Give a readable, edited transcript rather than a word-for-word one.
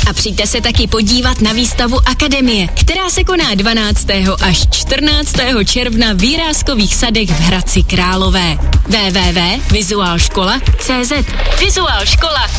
A přijďte se taky podívat na výstavu Akademie, která se koná 12. až 14. června v Jiráskových sadech v Hradci Králové. www.vizualškola.cz Vizuál škola.